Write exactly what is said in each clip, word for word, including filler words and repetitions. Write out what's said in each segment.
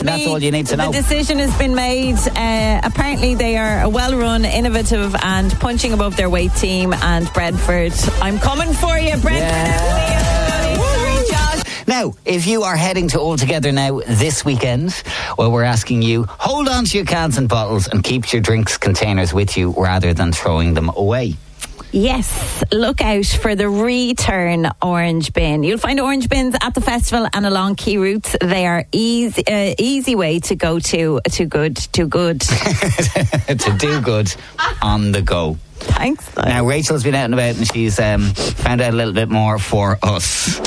and that's all you need to know. The decision has been made. Uh, apparently, they are a well-run, innovative, and punching above their weight team. And Brentford, I'm coming for you, Brentford. Yeah. Sorry, Josh. Now, if you are heading to All Together Now this weekend, well, we're asking you, hold on to your cans and bottles and keep your drinks containers with you rather than throwing them away. Yes, look out for the return orange bin. You'll find orange bins at the festival and along key routes. They are easy, uh, easy way to go to to good to good to do good on the go. Thanks. Though. Now Rachel's been out and about and she's um, found out a little bit more for us.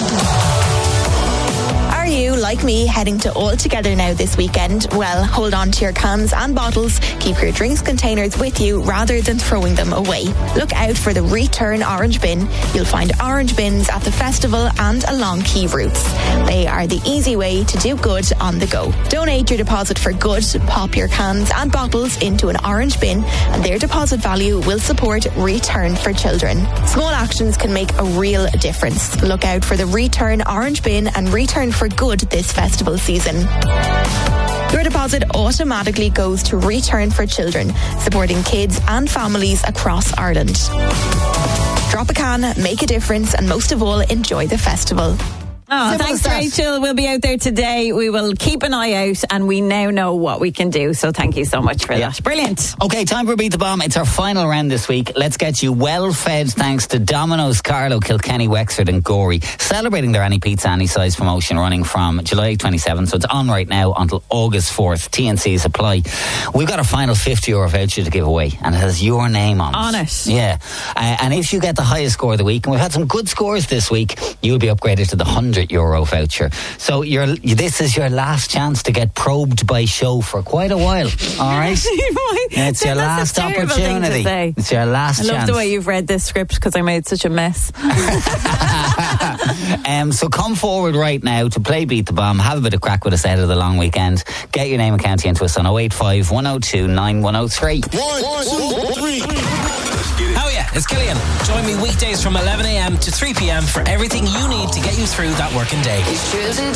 Are you, like me, heading to All Together Now this weekend? Well, hold on to your cans and bottles. Keep your drinks containers with you rather than throwing them away. Look out for the return orange bin. You'll find orange bins at the festival and along key routes. They are the easy way to do good on the go. Donate your deposit for good. Pop your cans and bottles into an orange bin and their deposit value will support Return for Children. Small actions can make a real difference. Look out for the return orange bin and Return for Good this festival season. Your deposit automatically goes to Return for Children, supporting kids and families across Ireland. Drop a can, make a difference, and most of all, enjoy the festival. Oh, Simple thanks, stuff. Rachel. We'll be out there today. We will keep an eye out, and we now know what we can do. So thank you so much for Yeah. that. Brilliant. Okay, time for Beat the Bomb. It's our final round this week. Let's get you well fed thanks to Domino's, Carlow, Kilkenny, Wexford and Gorey, celebrating their Any Pizza Any Size promotion running from July twenty-seventh. So it's on right now until August fourth. T and C's apply. We've got a final fifty euro voucher to give away and it has your name on it. On it. Yeah. Uh, and if you get the highest score of the week, and we've had some good scores this week, you'll be upgraded to the one hundred euro voucher. So you're, this is your last chance to get probed by show for quite a while. All right? It's your That's last a terrible thing to opportunity. say. It's your last I love chance. the way you've read this script because I made such a mess. um, so come forward right now to play Beat the Bomb. Have a bit of crack with us ahead of the long weekend. Get your name and county into us on oh eight five, one oh two, nine one oh three. One, two, three. Oh yeah, it's Killian. Join me weekdays from eleven a.m. to three p.m. for everything you need to get you through that working day. He's choosing